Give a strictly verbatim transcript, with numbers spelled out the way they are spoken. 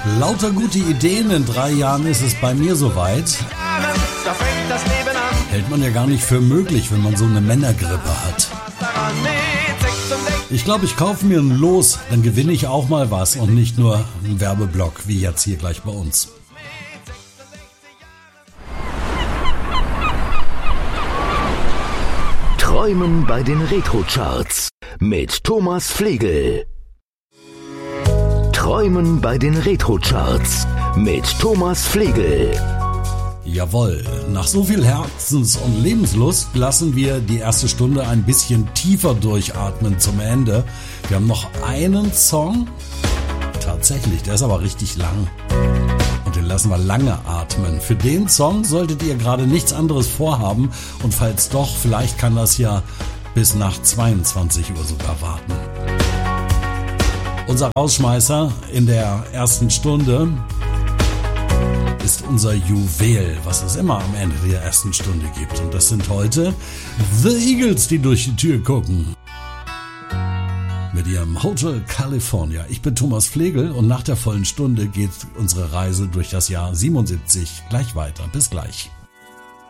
Lauter gute Ideen, in drei Jahren ist es bei mir soweit. Da fängt das Leben an. Hält man ja gar nicht für möglich, wenn man so eine Männergrippe hat. Ich glaube, ich kaufe mir ein Los, dann gewinne ich auch mal was und nicht nur einen Werbeblock, wie jetzt hier gleich bei uns. Träumen bei den Retro-Charts mit Thomas Flegel. Träumen bei den Retro-Charts mit Thomas Flegel. Jawohl, nach so viel Herzens- und Lebenslust lassen wir die erste Stunde ein bisschen tiefer durchatmen zum Ende. Wir haben noch einen Song, tatsächlich, der ist aber richtig lang. Und den lassen wir lange atmen. Für den Song solltet ihr gerade nichts anderes vorhaben. Und falls doch, vielleicht kann das ja bis nach zweiundzwanzig Uhr sogar warten. Unser Rausschmeißer in der ersten Stunde ist unser Juwel, was es immer am Ende der ersten Stunde gibt. Und das sind heute The Eagles, die durch die Tür gucken. Mit ihrem Hotel California. Ich bin Thomas Flegel und nach der vollen Stunde geht unsere Reise durch das Jahr siebenundsiebzig gleich weiter. Bis gleich.